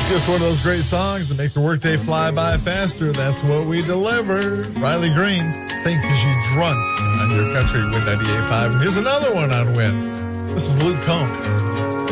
Just one of those great songs that make the workday fly by faster. That's what we deliver. Riley Green, Think 'Cause You Drunk on your country Win 98.5. And here's another one on Win. This is Luke Combs.